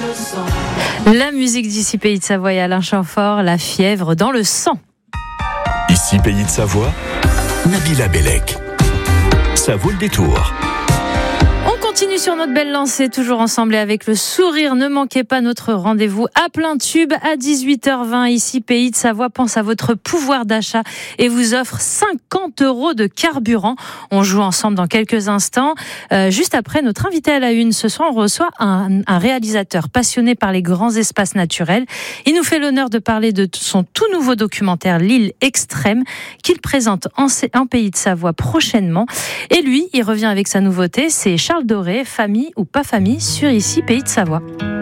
La musique d'ici Pays de Savoie et Alain Chamfort, la fièvre dans le sang. Ici Pays de Savoie, Nabila Bellec. Ça vaut le détour. On continue sur notre belle lancée, toujours ensemble et avec le sourire. Ne manquez pas notre rendez-vous à plein tube à 18h20. Ici, Pays de Savoie pense à votre pouvoir d'achat et vous offre 50 € de carburant. On joue ensemble dans quelques instants. Juste après notre invité à la une, ce soir, on reçoit un réalisateur passionné par les grands espaces naturels. Il nous fait l'honneur de parler de son tout nouveau documentaire L'île extrême qu'il présente en Pays de Savoie prochainement. Et lui, il revient avec sa nouveauté, c'est Charles Doré, famille ou pas famille, sur ici Pays de Savoie.